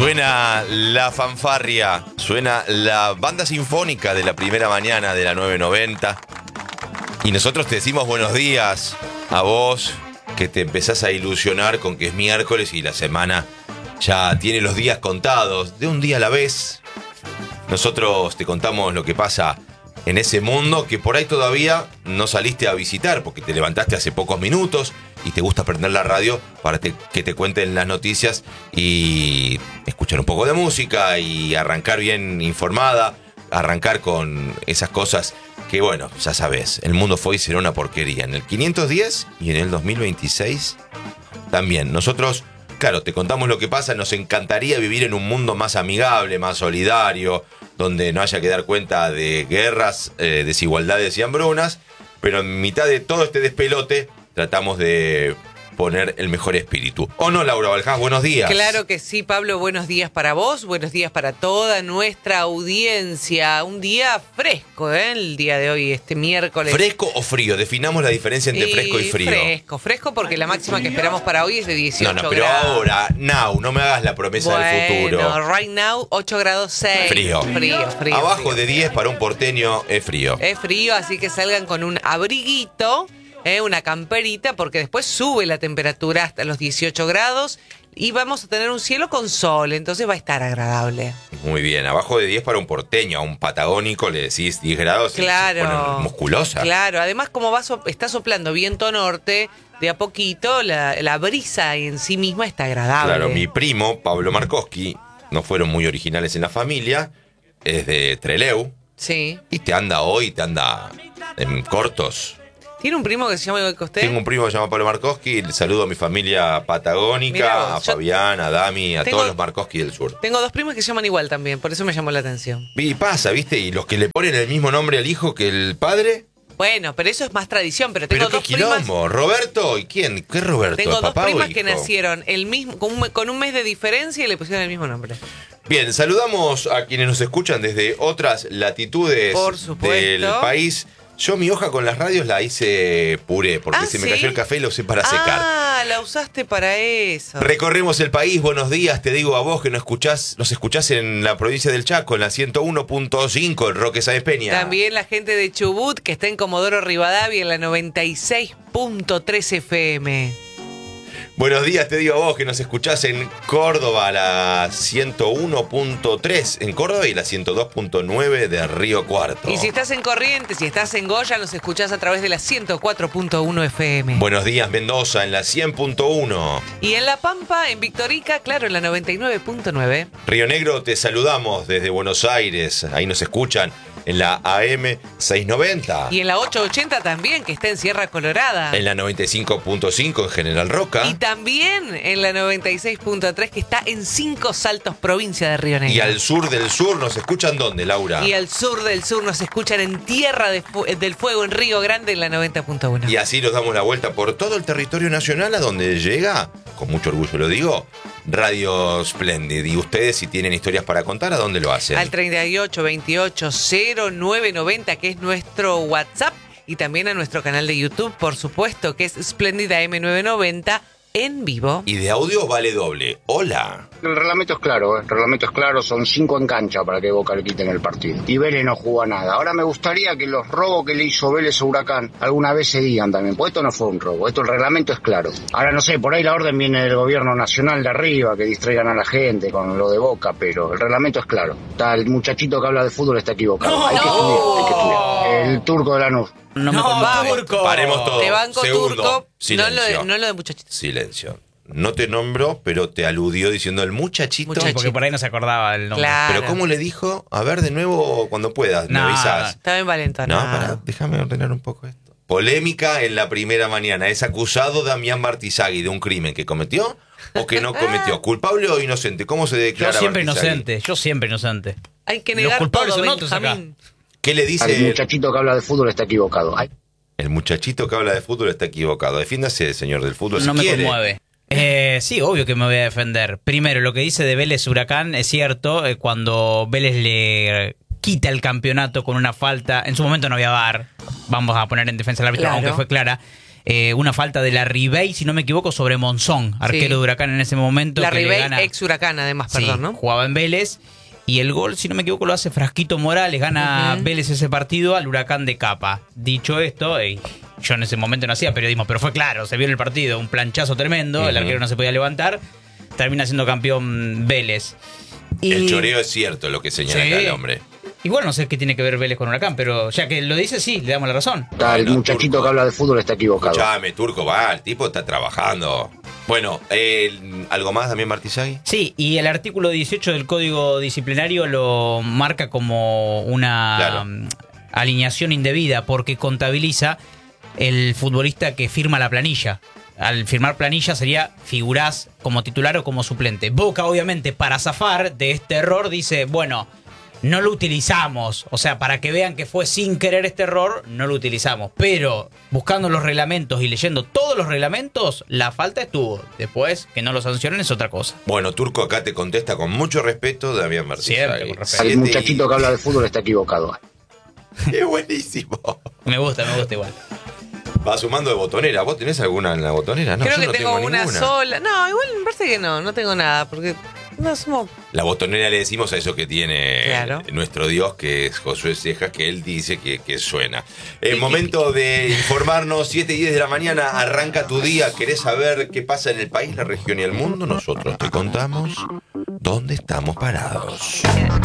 Suena la fanfarria, suena la banda sinfónica de la primera mañana de la 990. Y nosotros te decimos buenos días a vos, que te empezás a ilusionar con que es miércoles y la semana ya tiene los días contados, de un día a la vez. Nosotros te contamos lo que pasa en ese mundo que por ahí todavía no saliste a visitar porque te levantaste hace pocos minutos y te gusta prender la radio para que te cuenten las noticias y escuchar un poco de música y arrancar bien informada, arrancar con esas cosas que, bueno, ya sabes, el mundo fue y será una porquería. En el 510 y en el 2026 también. Nosotros, claro, te contamos lo que pasa. Nos encantaría vivir en un mundo más amigable, más solidario, donde no haya que dar cuenta de guerras, desigualdades y hambrunas, pero en mitad de todo este despelote tratamos de poner el mejor espíritu. ¿O no, Laura Baljás? Buenos días. Claro que sí, Pablo. Buenos días para vos, buenos días para toda nuestra audiencia. Un día fresco, el día de hoy, este miércoles. ¿Fresco o frío? Definamos la diferencia entre fresco y frío. Fresco porque la máxima que esperamos para hoy es de 18 grados. No, pero ahora, no me hagas la promesa del futuro. Bueno, right now, 8 grados 6. Frío. Abajo de 10 para un porteño es frío. Es frío, así que salgan con un abriguito, una camperita, porque después sube la temperatura hasta los 18 grados y vamos a tener un cielo con sol, entonces va a estar agradable. Muy bien, abajo de 10 para un porteño, a un patagónico le decís 10 grados claro, y se pone musculosa. Claro, además como está soplando viento norte, de a poquito la brisa en sí misma está agradable. Claro, mi primo, Pablo Markowski, no fueron muy originales en la familia, es de Trelew. Sí. Y te anda en cortos. ¿Tiene un primo que se llama igual que usted? Tengo un primo que se llama Pablo Markowski. Le saludo a mi familia patagónica, Mirá, a Fabián, a Dami, a todos los Markowski del sur. Tengo dos primos que se llaman igual también, por eso me llamó la atención. Y pasa, ¿viste? Y los que le ponen el mismo nombre al hijo que el padre. Bueno, pero eso es más tradición, pero tengo dos primas. Quilombo, ¿Roberto? ¿Y quién? ¿Qué Roberto? Tengo dos ¿Papá primas o hijo? que nacieron con un mes de diferencia y le pusieron el mismo nombre. Bien, saludamos a quienes nos escuchan desde otras latitudes del país. Yo mi hoja con las radios la hice puré, porque se me cayó el café y lo usé para secar. Ah, la usaste para eso. Recorremos el país, buenos días, te digo a vos que nos escuchás en la provincia del Chaco, en la 101.5, el Roque Sáenz Peña. También la gente de Chubut, que está en Comodoro Rivadavia, en la 96.3 FM. Buenos días, te digo a vos que nos escuchás en Córdoba, la 101.3 en Córdoba y la 102.9 de Río Cuarto. Y si estás en Corrientes, si estás en Goya, nos escuchás a través de la 104.1 FM. Buenos días, Mendoza, en la 100.1. Y en La Pampa, en Victorica, claro, en la 99.9. Río Negro, te saludamos desde Buenos Aires, ahí nos escuchan en la AM 690. Y en la 880 también, que está en Sierra Colorada. En la 95.5 en General Roca. Y también en la 96.3, que está en 5 Saltos, provincia de Río Negro. Y al sur del sur, ¿nos escuchan dónde, Laura? Y al sur del sur nos escuchan en Tierra del Fuego, en Río Grande, en la 90.1. Y así nos damos la vuelta por todo el territorio nacional, a donde llega, con mucho orgullo lo digo, Radio Splendid. Y ustedes, si tienen historias para contar, ¿a dónde lo hacen? Al 38280990, que es nuestro WhatsApp, y también a nuestro canal de YouTube, por supuesto, que es Splendid AM990 en vivo. Y de audio vale doble. Hola. El reglamento es claro, el reglamento es claro, son 5 en cancha para que Boca le quiten el partido. Y Vélez no jugó a nada. Ahora me gustaría que los robos que le hizo Vélez a Huracán alguna vez se digan también, porque esto no fue un robo, el reglamento es claro. Ahora no sé, por ahí la orden viene del gobierno nacional de arriba, que distraigan a la gente con lo de Boca, pero el reglamento es claro. El muchachito que habla de fútbol está equivocado. No, hay que estudiar. El turco de Lanús. Turco. Paremos todo. Te banco, Segundo. Turco. Silencio. No lo de muchachito. Silencio. No te nombró, pero te aludió diciendo el muchachito. Sí, porque por ahí no se acordaba el nombre. Claro. Pero ¿cómo le dijo? A ver, de nuevo, cuando puedas, me avisás. Estaba envalentonado. No, pará, déjame ordenar un poco esto. Polémica en la primera mañana. ¿Es acusado Damián Bartizagui de un crimen que cometió o que no cometió? ¿Culpable o inocente? ¿Cómo se declara Bartizagui? Yo siempre inocente. Hay que negar Los culpables todo, son otros acá. Benjamín. ¿Qué le dice? El muchachito que habla de fútbol está equivocado. El muchachito que habla de fútbol está equivocado. Defiéndase, señor del fútbol, No si me quiere. conmueve. Sí, obvio que me voy a defender. Primero, lo que dice de Vélez Huracán es cierto. Cuando Vélez le quita el campeonato con una falta, en su momento no había VAR. Vamos a poner en defensa del árbitro, Claro. aunque fue clara. una falta de la Ribey, si no me equivoco, sobre Monzón, arquero de Huracán en ese momento. La que Ribey, gana, ex Huracán, además, sí, perdón, ¿no? jugaba en Vélez. Y el gol, si no me equivoco, lo hace Frasquito Morales. Gana Vélez ese partido al Huracán de Capa. Dicho esto, yo en ese momento no hacía periodismo, pero fue claro, se vio en el partido, un planchazo tremendo, el arquero no se podía levantar, termina siendo campeón Vélez. Y El choreo es cierto, lo que señala acá el hombre. igual no sé qué tiene que ver Vélez con Huracán, pero ya que lo dice, sí, le damos la razón. El Bueno, muchachito Turco, que habla de fútbol está equivocado. escuchame, Turco, va, el tipo está trabajando. Bueno, ¿algo más también, Martizagui? Sí, y el artículo 18 del Código Disciplinario lo marca como una alineación indebida porque contabiliza el futbolista que firma la planilla. Al firmar planilla figurás como titular o como suplente. Boca, obviamente, para zafar de este error, dice, bueno, no lo utilizamos. O sea, para que vean que fue sin querer este error, no lo utilizamos. Pero buscando los reglamentos y leyendo todos los reglamentos, la falta estuvo. Después, que no lo sancionen es otra cosa. Bueno, Turco acá te contesta con mucho respeto, Damián Siempre Martizagui. con respeto. El muchachito que habla de fútbol está equivocado. Es buenísimo. Me gusta igual. Va sumando de botonera. ¿Vos tenés alguna en la botonera? No, Creo yo que no tengo una ninguna. sola. No, igual me parece que no tengo nada, porque no somos... La botonera le decimos a eso que tiene Claro. nuestro Dios, que es Josué Cejas, que él dice que suena. Momento de informarnos, 7 y 10 de la mañana, arranca tu día. ¿Querés saber qué pasa en el país, la región y el mundo? Nosotros te contamos dónde estamos parados.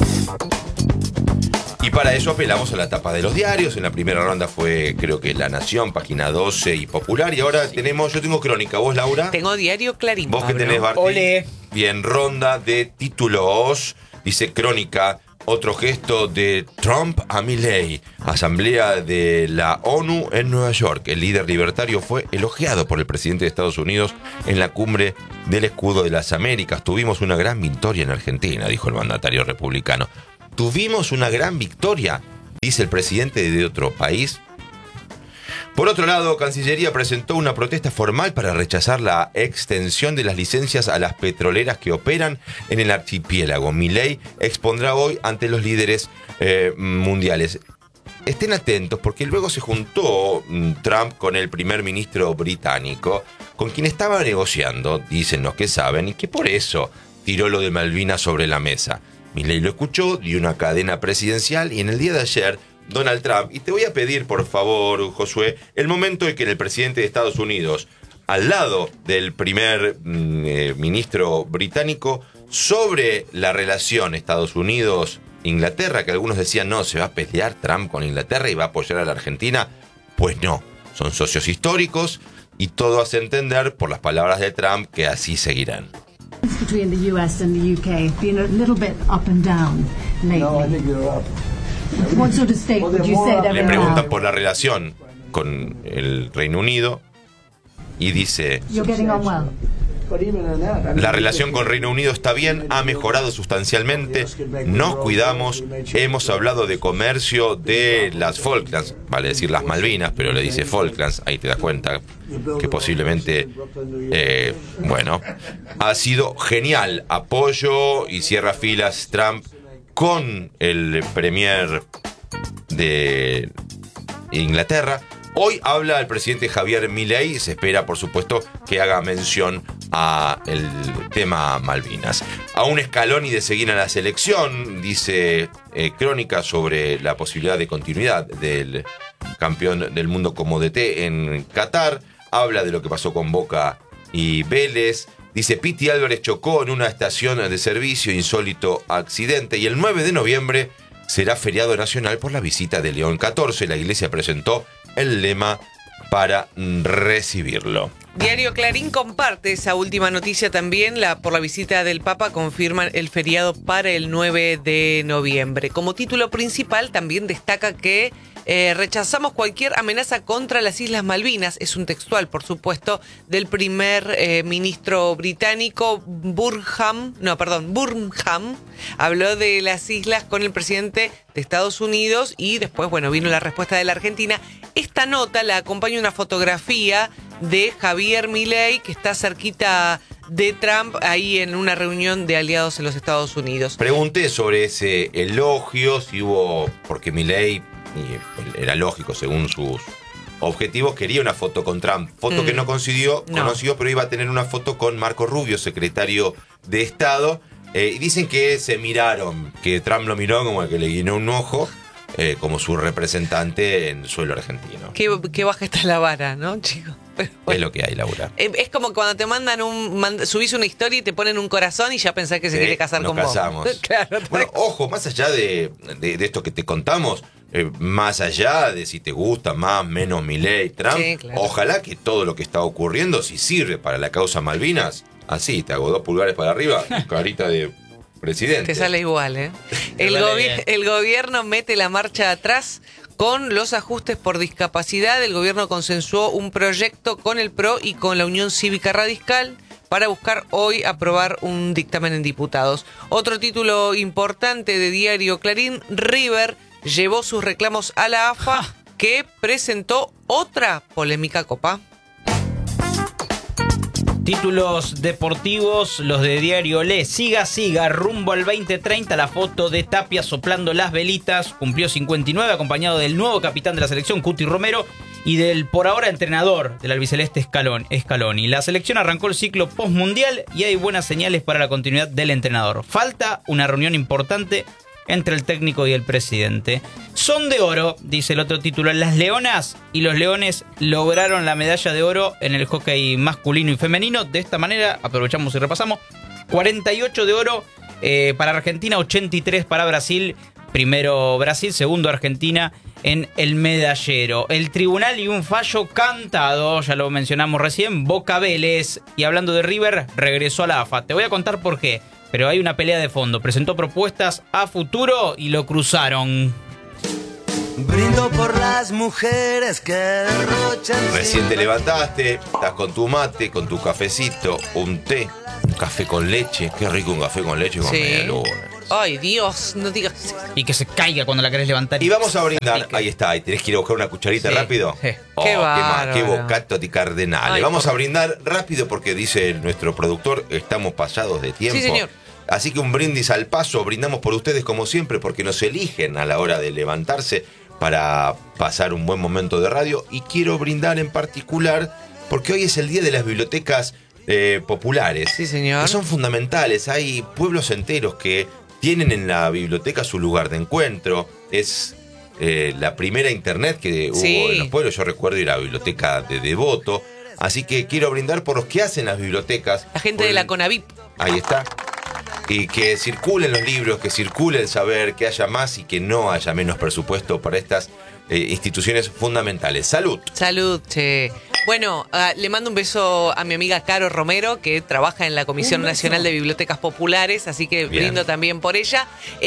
Y para eso apelamos a la tapa de los diarios. En la primera ronda fue, creo que La Nación, Página 12 y Popular. Y ahora yo tengo Crónica. ¿Vos, Laura? Tengo Diario Clarín. ¿Vos qué Pablo. tenés, Barty? Ole. Bien, ronda de títulos. Dice Crónica, otro gesto de Trump a Milei. Asamblea de la ONU en Nueva York. El líder libertario fue elogiado por el presidente de Estados Unidos en la cumbre del Escudo de las Américas. Tuvimos una gran victoria en Argentina, dijo el mandatario republicano. Tuvimos una gran victoria, dice el presidente de otro país. Por otro lado, Cancillería presentó una protesta formal para rechazar la extensión de las licencias a las petroleras que operan en el archipiélago. Milei expondrá hoy ante los líderes mundiales. Estén atentos porque luego se juntó Trump con el primer ministro británico, con quien estaba negociando, dicen los que saben, y que por eso tiró lo de Malvinas sobre la mesa. Milei lo escuchó, dio una cadena presidencial y en el día de ayer Donald Trump, y te voy a pedir por favor, Josué, el momento en que el presidente de Estados Unidos, al lado del primer ministro británico, sobre la relación Estados Unidos-Inglaterra, que algunos decían, no, se va a pelear Trump con Inglaterra y va a apoyar a la Argentina. Pues no, son socios históricos y todo hace entender, por las palabras de Trump, que así seguirán. Between the US and the UK have been a little bit up and down lately. No, I think you're up. What sort of state would you say that Le we're preguntan now? por la relación con el Reino Unido y dice, You're getting on well. But even in that, I mean, la relación con Reino Unido está bien, ha mejorado sustancialmente, nos cuidamos, hemos hablado de comercio de las Falklands, vale decir las Malvinas, pero le dice Falklands, ahí te das cuenta que posiblemente, ha sido genial, apoyo y cierra filas Trump con el premier de Inglaterra. Hoy habla el presidente Javier Milei y se espera, por supuesto, que haga mención a el tema Malvinas. A un escalón y de seguir a la selección, dice Crónica sobre la posibilidad de continuidad del campeón del mundo como DT en Qatar. Habla de lo que pasó con Boca y Vélez. Dice, Piti Álvarez chocó en una estación de servicio, insólito accidente. Y el 9 de noviembre será feriado nacional por la visita de León XIV. La iglesia presentó el lema para recibirlo. Diario Clarín comparte esa última noticia también. Por la visita del Papa confirman el feriado para el 9 de noviembre. Como título principal también destaca que rechazamos cualquier amenaza contra las Islas Malvinas. Es un textual, por supuesto, del primer ministro británico Burnham. Habló de las islas con el presidente de Estados Unidos y después, vino la respuesta de la Argentina. Esta nota la acompaña una fotografía de Javier Milei, que está cerquita de Trump, ahí en una reunión de aliados en los Estados Unidos. Pregunté sobre ese elogio, si hubo, porque Milei, y era lógico según sus objetivos, quería una foto con Trump. Foto que no consiguió, pero iba a tener una foto con Marco Rubio, secretario de Estado. Y dicen que se miraron, que Trump lo miró como que le guiñó un ojo, como su representante en suelo argentino. Qué baja está la vara, ¿no, chicos? Pero bueno. Es lo que hay, Laura. Es como cuando te mandan subís una historia y te ponen un corazón y ya pensás que se quiere casar con casamos. vos. Claro. Bueno, ojo, más allá de esto que te contamos, más allá de si te gusta más, menos Milei, Trump, Sí, claro. Ojalá que todo lo que está ocurriendo, si sirve para la causa Malvinas, así, te hago 2 pulgares para arriba, carita de presidente. Te sale igual, ¿eh? El gobierno mete la marcha atrás con los ajustes por discapacidad. El gobierno consensuó un proyecto con el PRO y con la Unión Cívica Radical para buscar hoy aprobar un dictamen en diputados. Otro título importante de Diario Clarín: River llevó sus reclamos a la AFA, que presentó otra polémica copa. Títulos deportivos, los de Diario Le. Siga, rumbo al 2030. La foto de Tapia soplando las velitas. Cumplió 59, acompañado del nuevo capitán de la selección, Cuti Romero, y del por ahora entrenador del albiceleste Scaloni. La selección arrancó el ciclo postmundial y hay buenas señales para la continuidad del entrenador. Falta una reunión importante entre el técnico y el presidente. Son de oro, dice el otro título. Las Leonas y los Leones lograron la medalla de oro en el hockey masculino y femenino. De esta manera, aprovechamos y repasamos: 48 de oro para Argentina, 83 para Brasil. Primero Brasil, segundo Argentina en el medallero. El tribunal y un fallo cantado, ya lo mencionamos recién, Boca Vélez. Y hablando de River, regresó a la AFA. Te voy a contar por qué, pero hay una pelea de fondo. Presentó propuestas a futuro y lo cruzaron. Brindo por las mujeres que derrochan. Recién te levantaste, estás con tu mate, con tu cafecito, un té, un café con leche. Qué rico un café con leche con media luna. Ay, Dios, no digas. Y que se caiga cuando la querés levantar. Y vamos a brindar. Ahí está, y tenés que ir a buscar una cucharita rápido. Sí. Qué bocato di cardenale. Ay, Vamos a brindar rápido porque dice nuestro productor, estamos pasados de tiempo. Sí, señor. Así que un brindis al paso, brindamos por ustedes como siempre, porque nos eligen a la hora de levantarse para pasar un buen momento de radio. Y quiero brindar en particular porque hoy es el día de las bibliotecas populares. Sí, señor. Que son fundamentales. Hay pueblos enteros que tienen en la biblioteca su lugar de encuentro. Es la primera internet que hubo en los pueblos. Yo recuerdo ir a la biblioteca de Devoto. Así que quiero brindar por los que hacen las bibliotecas. La gente de la CONAVIP. Ahí está. Y que circulen los libros, que circule el saber, que haya más y que no haya menos presupuesto para estas instituciones fundamentales. ¡Salud! Salud, che. Bueno, le mando un beso a mi amiga Caro Romero, que trabaja en la Comisión Nacional de Bibliotecas Populares, así que brindo también por ella.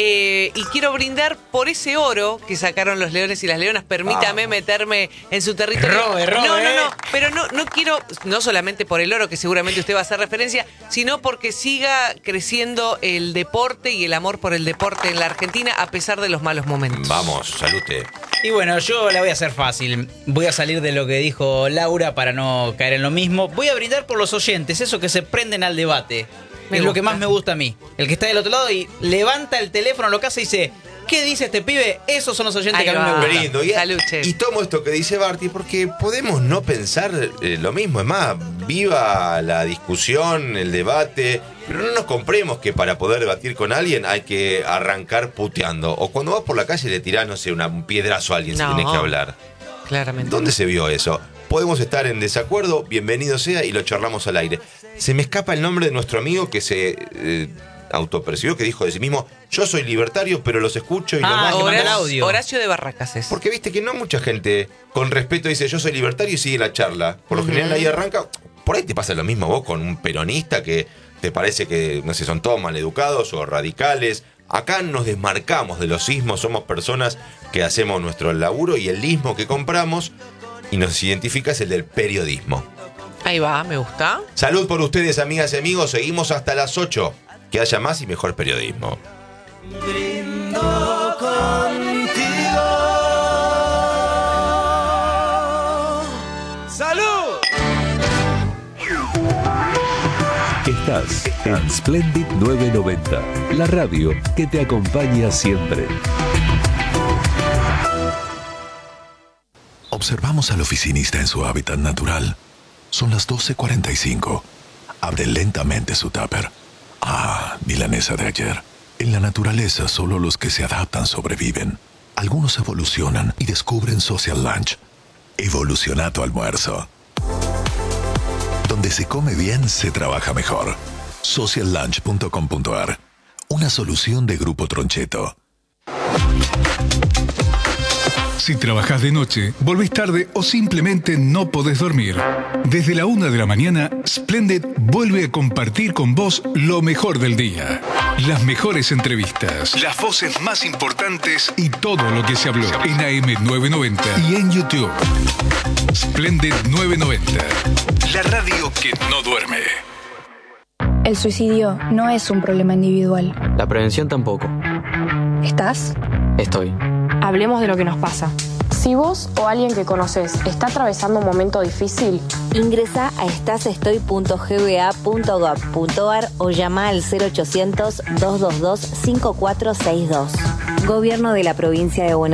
Y quiero brindar por ese oro que sacaron los leones y las leonas. Permítame meterme en su territorio. No, pero no quiero, no solamente por el oro, que seguramente usted va a hacer referencia, sino porque siga creciendo el deporte y el amor por el deporte en la Argentina, a pesar de los malos momentos. Vamos, salute. Y bueno, yo la voy a hacer fácil. Voy a salir de lo que dijo Laura para no caer en lo mismo. Voy a brindar por los oyentes, esos que se prenden al debate. Es lo que más me gusta a mí. El que está del otro lado y levanta el teléfono, lo que hace y dice: ¿qué dice este pibe? Esos son los oyentes que a mí me gustan. Brindo. Y tomo esto que dice Barty porque podemos no pensar lo mismo. Es más, viva la discusión, el debate, pero no nos compremos que para poder debatir con alguien hay que arrancar puteando. O cuando vas por la calle le tirás, no sé, un piedrazo a alguien si tenés que hablar. Claramente. ¿Dónde se vio eso? Podemos estar en desacuerdo, bienvenido sea, y lo charlamos al aire. Se me escapa el nombre de nuestro amigo que se autopercibió, que dijo de sí mismo: yo soy libertario, pero los escucho y lo más que manda el audio. Horacio de Barracas es. Porque viste que no mucha gente con respeto dice yo soy libertario y sigue la charla. Por lo general ahí arranca. Por ahí te pasa lo mismo vos con un peronista que te parece que, no sé, son todos maleducados o radicales. Acá nos desmarcamos de los ismos, somos personas que hacemos nuestro laburo y el ismo que compramos y nos identifica es el del periodismo. Ahí va, me gusta. Salud por ustedes, amigas y amigos. Seguimos hasta las 8. Que haya más y mejor periodismo. Brindo contigo. ¡Salud! Estás en Splendid 990, la radio que te acompaña siempre. Observamos al oficinista en su hábitat natural. Son las 12:45. Abre lentamente su tupper. Milanesa de ayer. En la naturaleza, solo los que se adaptan sobreviven. Algunos evolucionan y descubren Social Lunch. Evoluciona tu almuerzo. Donde se come bien, se trabaja mejor. Sociallunch.com.ar. Una solución de Grupo Troncheto. Si trabajas de noche, volvés tarde o simplemente no podés dormir. Desde la 1 de la mañana, Splendid vuelve a compartir con vos lo mejor del día. Las mejores entrevistas, las voces más importantes y todo lo que se habló en AM990 y en YouTube. Splendid 990, la radio que no duerme. El suicidio no es un problema individual. La prevención tampoco. ¿Estás? Estoy. Hablemos de lo que nos pasa. Si vos o alguien que conoces está atravesando un momento difícil, ingresa a estasestoy.gba.gov.ar o llama al 0800-222-5462. Gobierno de la Provincia de Buenos Aires.